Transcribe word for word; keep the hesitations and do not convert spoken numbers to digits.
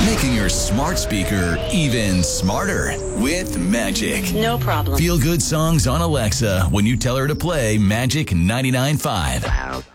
Making your smart speaker even smarter with Magic. No problem. Feel good songs on Alexa when you tell her to play Magic ninety-nine point five.